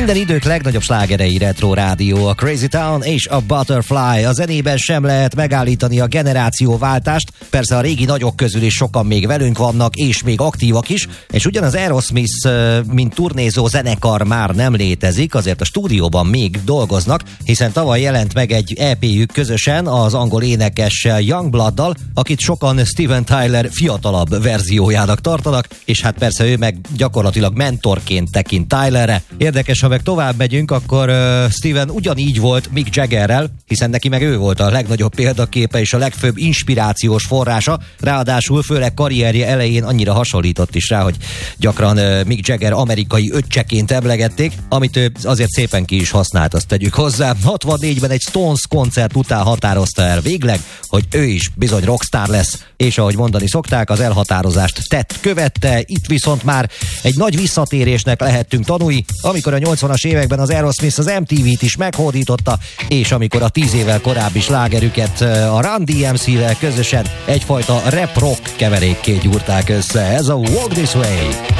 Minden idők legnagyobb slágerei Retro Rádió, a Crazy Town és a Butterfly. A zenében sem lehet megállítani a generációváltást, persze a régi nagyok közül is sokan még velünk vannak, és még aktívak is, és ugyan az Aerosmith, mint turnézó zenekar már nem létezik, azért a stúdióban még dolgoznak, hiszen tavaly jelent meg egy EP-jük közösen az angol énekessel Youngblood-dal, akit sokan Steven Tyler fiatalabb verziójának tartanak, és hát persze ő meg gyakorlatilag mentorként tekint Tylerre. Érdekes, ha meg tovább megyünk, akkor Steven ugyanígy volt Mick Jaggerrel, hiszen neki meg ő volt a legnagyobb példaképe és a legfőbb inspirációs forrása, ráadásul főleg karrierje elején annyira hasonlított is rá, hogy gyakran Mick Jagger amerikai öccseként emlegették, amit ő azért szépen ki is használt, azt tegyük hozzá. 64-ben egy Stones koncert után határozta el végleg, hogy ő is bizony rockstar lesz, és ahogy mondani szokták, az elhatározást tett követte. Itt viszont már egy nagy visszatérésnek lehettünk tanúi, amikor a 80-as években az Aerosmith az MTV-t is meghódította, és amikor a 10 évvel korábbi slágerüket a Run DMC-vel közösen egyfajta rap-rock keverékké gyúrták össze. Ez a Walk This Way.